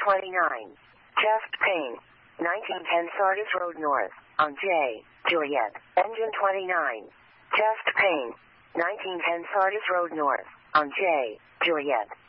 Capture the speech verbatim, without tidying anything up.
twenty-nine. Chest pain. nineteen ten Sardis Road North, on J, Juliet. Engine twenty-nine. Chest pain. nineteen ten Sardis Road North, on J, Juliet.